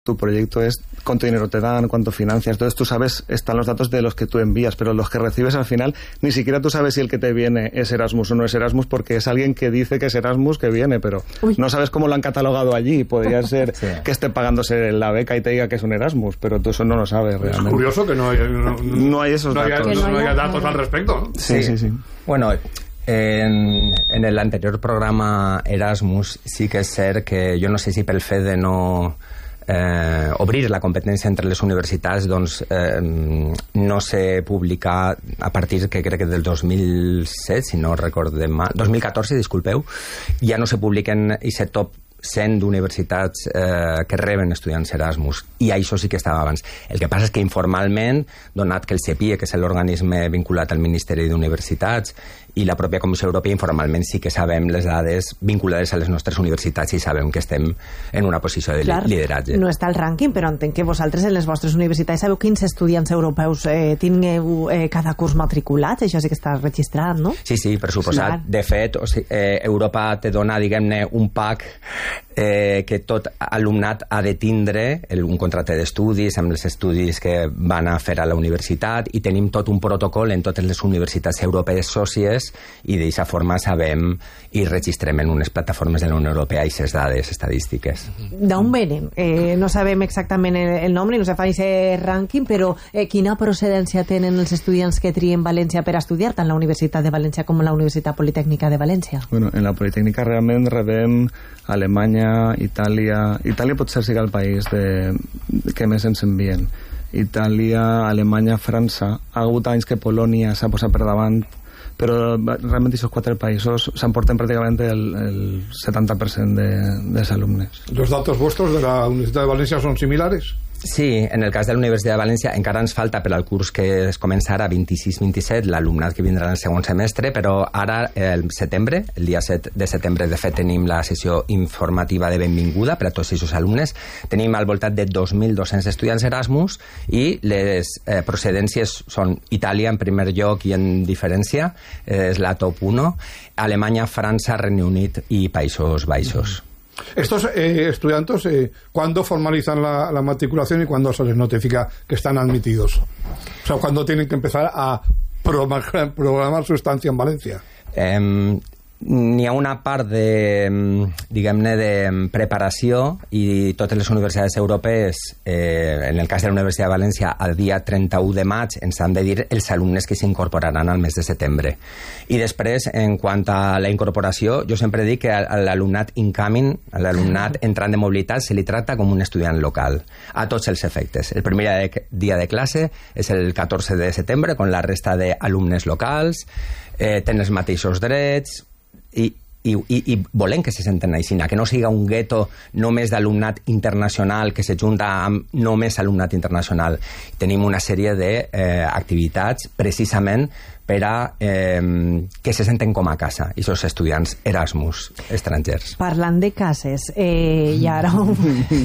tu proyecto es cuánto dinero te dan, cuánto financias. Entonces tú sabes, están los datos de los que tú envías, pero los que recibes al final, ni siquiera tú sabes si el que te viene es Erasmus o no es Erasmus, porque es alguien que dice que es Erasmus que viene, pero no sabes cómo lo han catalogado allí. Podría ser que esté pagándose la beca y te diga que es un Erasmus, pero tú eso no lo sabes realmente. Es curioso que no hay esos datos. No haya datos al respecto, ¿no? Sí. Bueno, en el anterior programa Erasmus sí que és cert que jo no sé si pel fet de no obrir la competència entre les universitats, doncs no se publica a partir, que crec que del 2007, si no recordem mal, 2014, disculpeu, ja no se publiquen aquest top 100 d'universitats que reben estudiants Erasmus, i això sí que estava abans. El que passa és que informalment, donat que el CEPIE, que és l'organisme vinculat al Ministeri d'Universitats, i la pròpia Comissió Europea, informalment sí que sabem les dades vinculades a les nostres universitats i sabem que estem en una posició de lideratge. No està el rànquing, però entenc que vosaltres en les vostres universitats sabeu quins estudiants europeus tingueu cada curs matriculats, això sí que està registrat, no? Sí, per suposat. De fet, Europa te dona, diguem-ne, un pack que tot alumnat ha de tindre un contracte d'estudis amb els estudis que van a fer a la universitat, i tenim tot un protocol en totes les universitats europees sòcies, i d'aquesta forma sabem i registrem en unes plataformes de la Unió Europea aquestes dades estadístiques. D'on venen? No sabem exactament el nombre, no se fa aquest rànquing, però quina procedència tenen els estudiants que trien València per estudiar, tant la Universitat de València com la Universitat Politècnica de València? Bueno, en la Politècnica realment rebem Alemanya, Itàlia... Itàlia potser sigui el país que més ens envien. Itàlia, Alemanya, França. Ha hagut anys que Polònia s'ha posat per davant, però realment aquests 4 països s'emporten pràcticament el 70% dels alumnes. ¿Los datos vuestros de la Universitat de València són similars? Sí, en el cas de la Universitat de València encara ens falta per al curs que es comença ara 26-27 l'alumnat que vindrà en el segon semestre, però ara el setembre, el dia 7 de setembre, de fet tenim la sessió informativa de benvinguda per a tots aquests alumnes. Tenim al voltant de 2.200 estudiants Erasmus i les procedències són Itàlia en primer lloc i en diferència, és la top 1, Alemanya, França, Regne Unit i Països Baixos. Estos estudiantes, ¿cuándo formalizan la matriculación y cuándo se les notifica que están admitidos? O sea, ¿cuándo tienen que empezar a programar su estancia en Valencia? N'hi ha una part de, diguem-ne, de preparació, i totes les universitats europees, en el cas de la Universitat de València, el dia 31 de maig ens han de dir els alumnes que s'incorporaran al mes de setembre. I després, en quant a la incorporació, jo sempre dic que a l'alumnat incoming, a l'alumnat entrant de mobilitat, se li tracta com un estudiant local, a tots els efectes. El primer dia de classe és el 14 de setembre, con la resta d'alumnes locals, tenen els mateixos drets, i volem que se senten així, que no siga un gueto només d'alumnat internacional que se junta amb només alumnat internacional. Tenim una sèrie d'activitats precisament per a que se senten com a casa, aquests estudiants Erasmus estrangers. Parlant de cases, hi ha ara un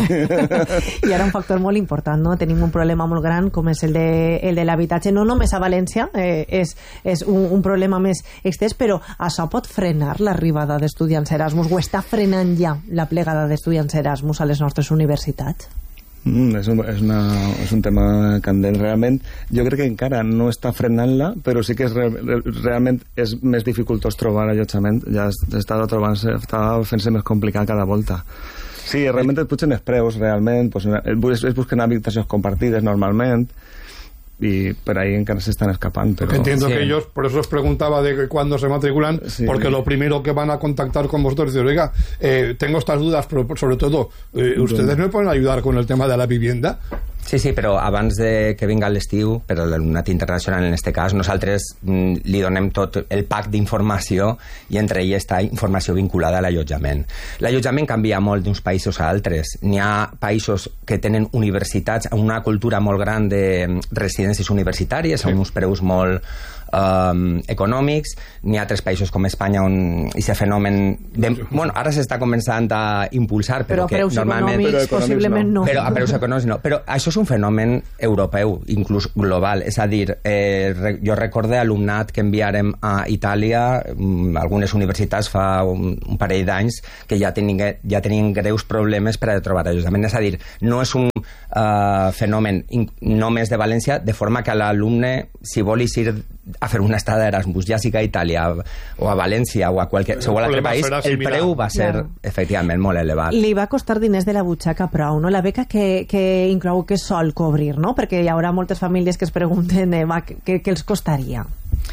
factor molt important, no? Tenim un problema molt gran com és el de l'habitatge, no només a València, és un problema més extès, però això pot frenar l'arribada d'estudiants Erasmus, o està frenant ja la plegada d'estudiants Erasmus a les nostres universitats? És un tema candent realment. Jo crec que encara no està frenant-la, però sí que realment és més dificultós trobar allotjament. Ja estava fent-se més complicat cada volta. Sí, realment et pugen els preus, realment, es busquen habitacions compartides normalment, y por ahí encara se están escapando. Pero... Entiendo que ellos, por eso os preguntaba de cuándo se matriculan, porque lo primero que van a contactar con vosotros es decir, oiga, tengo estas dudas, pero sobre todo, ¿ustedes me pueden ayudar con el tema de la vivienda? Sí, però abans de que vinga l'estiu, per a l'alumnat internacional en aquest cas, nosaltres li donem tot el pack d'informació, i entre ell està informació vinculada a l'allotjament. L'allotjament canvia molt d'uns països a altres. N'hi ha països que tenen universitats amb una cultura molt gran de residències universitàries, amb uns preus molt econòmics. N'hi ha altres països com Espanya on aquest fenomen... Bueno, ara s'està començant a impulsar, però que normalment... Però possiblement no. Però a preus econòmics no. Però això és un fenomen europeu, inclús global. És a dir, jo recorde alumnat que enviarem a Itàlia, algunes universitats fa un parell d'anys, que ja tenien greus problemes per a trobar allotjament. És a dir, no és un fenomen només de València, de forma que l'alumne, si vol ir a fer una estada d'Erasmus, ja sigui a Itàlia o a València o a qualsevol altre país, el preu va ser efectivament molt elevat. Li va costar diners de la butxaca prou, no? La beca que inclou que sol cobrir, no? Perquè hi haurà moltes famílies que es pregunten què els costaria.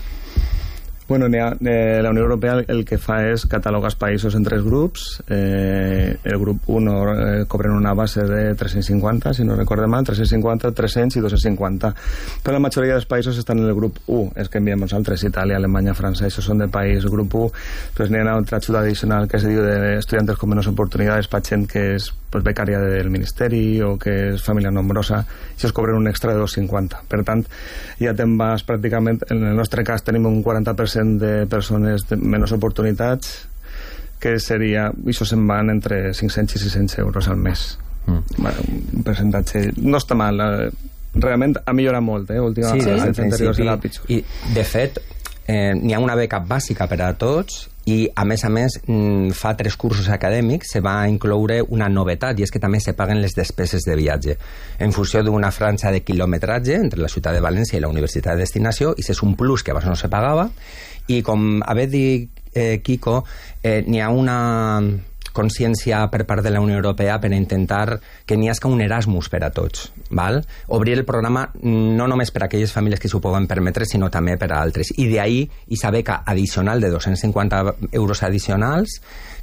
Bueno, la Unió Europea el que fa és catalogar els països en 3 grups. El grup 1 cobren una base de 350, si no recorde mal, 350, 300 i 250. Però la majoria dels països estan en el grup 1, és que enviem nosaltres, Itàlia, Alemanya, França, això són de país grup 1. Pues n'hi ha una altra ajuda addicional que se diu de estudiantes con menos oportunidades, per gent que és pues, becària del Ministeri o que és família nombrosa, i es cobren un extra de 250. Per tant, ja te'n vas pràcticament, en el nostre cas tenim un 40% de persones de menys oportunitats, que seria, això se'n van entre 500 i 600 euros al mes. Un percentatge no està mal, realment ha millorat molt, últimament, sí, anys anteriors era pitjor. I de fet n'hi ha una beca bàsica per a tots, i a més fa 3 cursos acadèmics se va incloure una novetat, i és que també se paguen les despeses de viatge en funció d'una franja de quilometratge entre la ciutat de València i la universitat de destinació, i és un plus que abans no se pagava. I com ha dit Quico, n'hi ha una consciència per part de la Unió Europea per intentar que n'hi hagi un Erasmus per a tots, val? Obrir el programa no només per a aquelles famílies que s'ho poden permetre, sinó també per a altres. I d'ahir aquesta beca addicional de 250 euros addicionals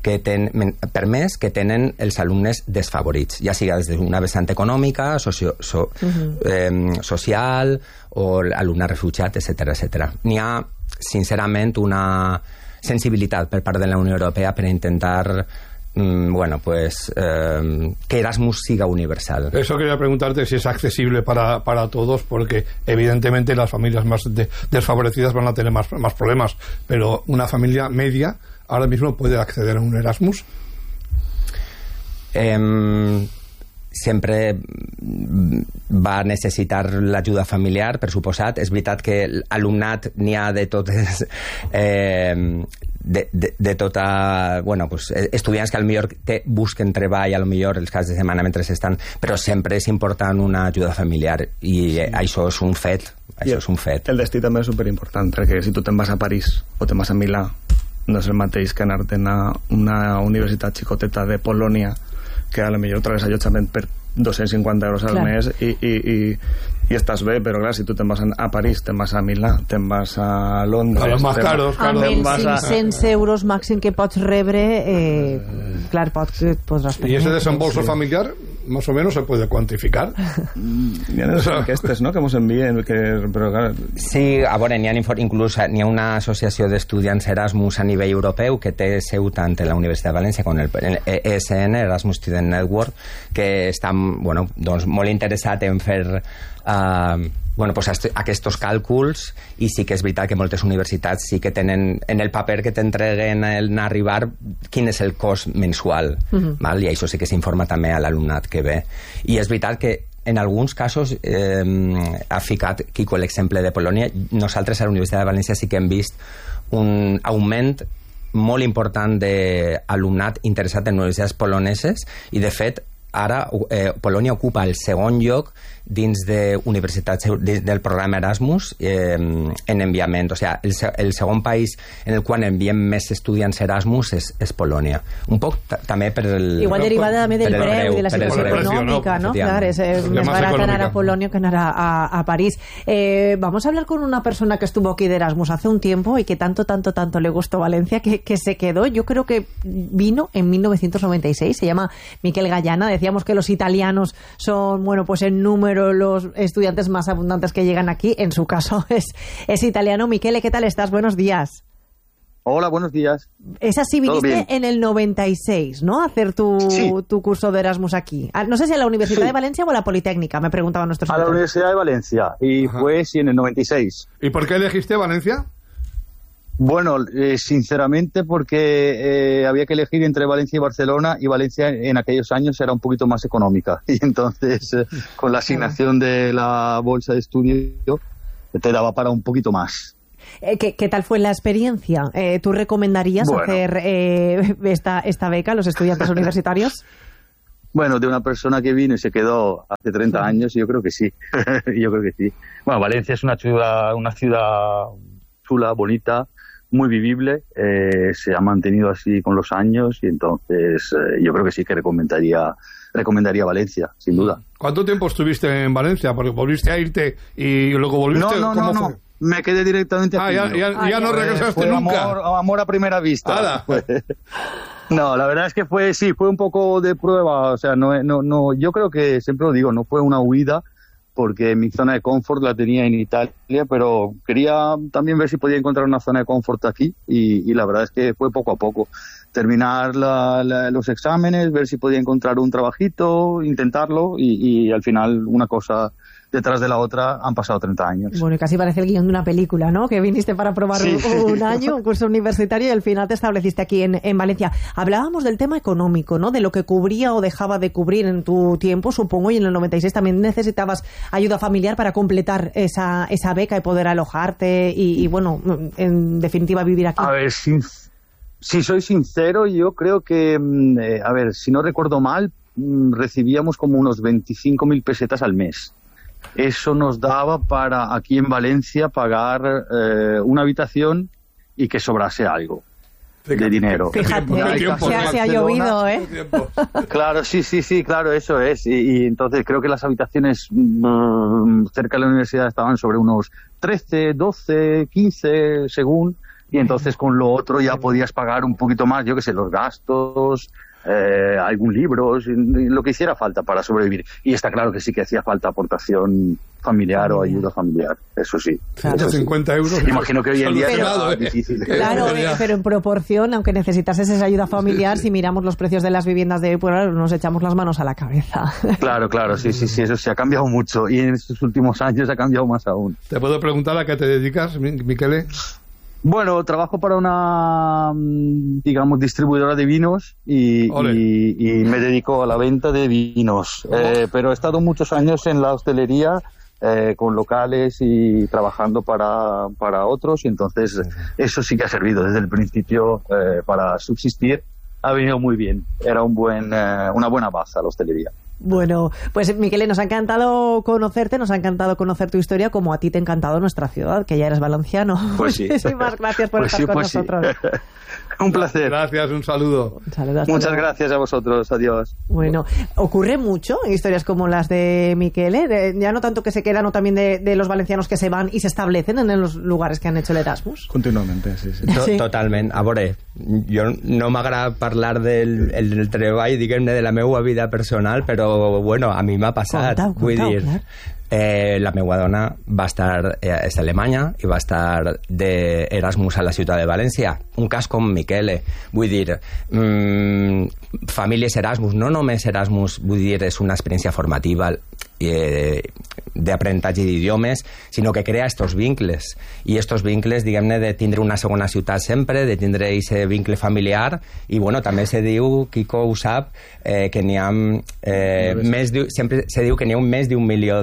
per mes que tenen els alumnes desfavorits, ja sigui des d'una vessant econòmica, social o alumne refugiat, etc. N'hi ha, sincerament, una sensibilitat per part de la Unió Europea per intentar que Erasmus siga universal. Eso quería preguntarte si es accesible para todos, porque evidentemente las familias más desfavorecidas van a tener más problemas, pero una familia media ahora mismo puede acceder a un Erasmus. Sempre va necessitar l'ajuda familiar, per suposat. És veritat que l'alumnat n'hi ha de totes... de tota... Pues, estudiants que potser busquen treball, potser els caps de setmana mentre estan... Però sempre és important una ajuda familiar, i això és un fet. Això és un fet. El destí també és superimportant, perquè si tu te'n vas a París o te'n vas a Milà, no és el mateix que anar-te'n a una universitat xicoteta de Polònia, que a lo millor trobes allotjament per 250 euros al mes i estàs bé, però clar, si tu te'n vas a París, te'n vas a Milà, te'n vas a Londres... A los más caros, claro. Amb els 500 euros màxim que pots rebre, clar, podràs... ¿Y ese desembolso familiar, más o menos, se puede cuantificar? Hi ha les enquestes, no?, que ens envien, però clar... Sí, a veure, inclús n'hi ha una associació d'estudiants Erasmus a nivell europeu que té seu tant en la Universitat de València com el ESN, Erasmus Student Network, que està molt interessat en fer aquests càlculs, i sí que és veritat que moltes universitats sí que tenen en el paper que t'entreguen en arribar quin és el cost mensual, val? I això sí que s'informa també a l'alumnat que ve. I és veritat que en alguns casos, ha ficat Quico l'exemple de Polònia, nosaltres a la Universitat de València sí que hem vist un augment molt important d'alumnat interessat en universitats poloneses, i de fet ara Polònia ocupa el segon lloc dins de universitats del programa Erasmus en enviament. O sigui, el segon país en el qual enviem més estudiants Erasmus és Polònia. Un poc també per el... Igual derivada també del preu i de la situació econòmica, ¿no? Claro, es más barato ganar a Polonia que ganar a París. Vamos a hablar con una persona que estuvo aquí de Erasmus hace un tiempo y que tanto le gustó Valencia que se quedó. Yo creo que vino en 1996. Se llama Miquel Gallana. Decíamos que los italianos son, pues en número los estudiantes más abundantes que llegan aquí. En su caso es italiano. Miquele, ¿qué tal estás? Buenos días. Hola, buenos días. Es así, viniste en el 96, ¿no? A hacer tu curso de Erasmus aquí. No sé si a la Universidad de Valencia o a la Politécnica, me preguntaban nuestros A la Universidad de Valencia, y fue en el 96. ¿Y por qué elegiste Valencia? Bueno, sinceramente porque había que elegir entre Valencia y Barcelona, y Valencia en aquellos años era un poquito más económica. Y entonces, con la asignación de la bolsa de estudio, te daba para un poquito más. ¿Qué tal fue la experiencia? ¿Tú recomendarías hacer esta beca a los estudiantes universitarios? Bueno, de una persona que vino y se quedó hace 30 años, yo creo que sí. Yo creo que sí. Bueno, Valencia es una ciudad chula, bonita, muy vivible. Se ha mantenido así con los años, y entonces yo creo que sí que recomendaría Valencia, sin duda. ¿Cuánto tiempo estuviste en Valencia? Porque volviste a irte y luego volviste. No. Me quedé directamente aquí. Ya no regresaste nunca. Amor a primera vista. No, la verdad es que fue un poco de prueba. O sea, no, yo creo que, siempre lo digo, no fue una huida, porque mi zona de confort la tenía en Italia, pero quería también ver si podía encontrar una zona de confort aquí, y la verdad es que fue poco a poco. Terminar los exámenes, ver si podía encontrar un trabajito, intentarlo, y al final una cosa detrás de la otra. Han pasado 30 años. Bueno, y casi parece el guión de una película, ¿no? Que viniste para probar un año, un curso universitario, y al final te estableciste aquí en Valencia. Hablábamos del tema económico, ¿no? De lo que cubría o dejaba de cubrir en tu tiempo, supongo, y en el 96 también necesitabas ayuda familiar para completar esa beca y poder alojarte y bueno, en definitiva, vivir aquí. A ver, si soy sincero, yo creo que, si no recuerdo mal, recibíamos como unos 25.000 pesetas al mes. Eso nos daba para aquí en Valencia pagar una habitación y que sobrase algo de dinero. Fíjate, se ha llovido, ¿eh? Claro, sí, claro, eso es. Y entonces creo que las habitaciones cerca de la universidad estaban sobre unos 13, 12, 15, según. Y entonces con lo otro ya podías pagar un poquito más, yo qué sé, los gastos, algún libro, lo que hiciera falta para sobrevivir. Y está claro que sí que hacía falta aportación familiar o ayuda familiar, eso sí. Claro. Eso sí. 50 euros. Imagino que hoy en día es difícil. Claro, pero en proporción, aunque necesitases esa ayuda familiar, si miramos los precios de las viviendas de hoy, pues nos echamos las manos a la cabeza. Claro, sí, eso se ha cambiado mucho, y en estos últimos años ha cambiado más aún. ¿Te puedo preguntar a qué te dedicas, Miquele? Bueno, trabajo para una, digamos, distribuidora de vinos y me dedico a la venta de vinos. Pero he estado muchos años en la hostelería, con locales y trabajando para otros, y entonces eso sí que ha servido desde el principio para subsistir. Ha venido muy bien. Era una buena baza la hostelería. Bueno, pues Miquele, nos ha encantado conocerte, nos ha encantado conocer tu historia, como a ti te ha encantado nuestra ciudad, que ya eres valenciano. Pues sí. Muchísimas gracias por estar con nosotros. Un placer. Gracias, un saludo. Muchas gracias a vosotros, adiós. Bueno, ocurre mucho en historias como las de Miquele, ya no tanto que se quedan, o también de los valencianos que se van y se establecen en los lugares que han hecho el Erasmus. Continuamente, sí. Totalment. A veure, jo no m'agrada parlar del treball, diguem-ne, de la meva vida personal, però bueno, a mi m'ha passat. Vull dir, la meva dona va estar és d'Alemanya i va estar d'Erasmus a la ciutat de València. Un cas com Miquele. Vull dir, famílies Erasmus, no només Erasmus, vull dir, és una experiència formativa d'aprenentatge d'idiomes, sinó que crea estos vincles, i estos vincles, diguem-ne, de tindre una segona ciutat sempre, de tindre aquest vincle familiar. I bueno, també se diu, Quico ho sap, que n'hi ha sempre se diu que n'hi ha més d'un milió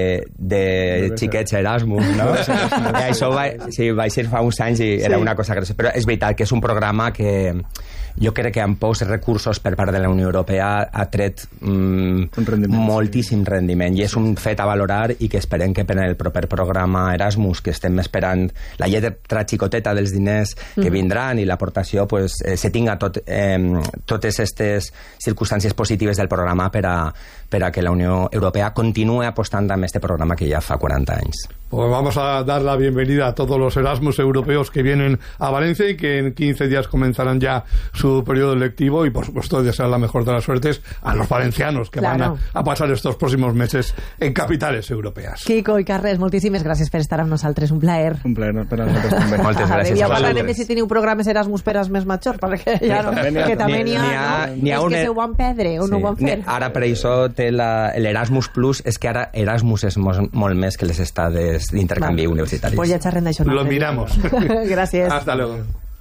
de xiquets Erasmus, no? I això va ser fa uns anys i era una cosa gràcia, però és veritat que és un programa que jo crec que amb pocs recursos per part de la Unió Europea ha tret moltíssim rendiment, i és un fet a valorar, i que esperem que per el proper programa Erasmus, que estem esperant la lletra xicoteta dels diners que vindran i l'aportació, pues, se tinga totes aquestes circumstàncies positives del programa per a que la Unió Europea continue apostant amb este programa que ja fa 40 anys. Pues vamos a dar la bienvenida a todos los Erasmus europeos que vienen a Valencia y que en 15 días comenzarán ya su periodo lectivo, y por supuesto desear la mejor de las suertes a los valencianos que van a pasar estos próximos meses en capitales europeas. Quico i Carles, moltíssimes gràcies per estar amb nosaltres, un plaer. Un plaer per a nosaltres també. Moltes gràcies. Ja parlarem de si teniu programes Erasmus per als més majors, perquè ja no, que també n'hi ha, no? És que se ho van perdre o no ho van fer. Ara per això té l'Erasmus Plus, és que ara Erasmus és molt més que les estades d'intercanvi universitaris. Pues ja xerrem d'això. Lo miramos. Gràcies. Hasta luego.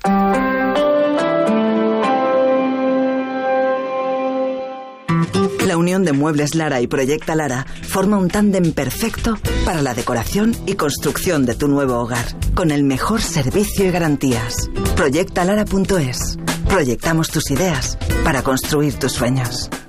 La unión de Muebles Lara y Proyecta Lara forma un tándem perfecto para la decoración y construcción de tu nuevo hogar, con el mejor servicio y garantías. Proyectalara.es. Proyectamos tus ideas para construir tus sueños.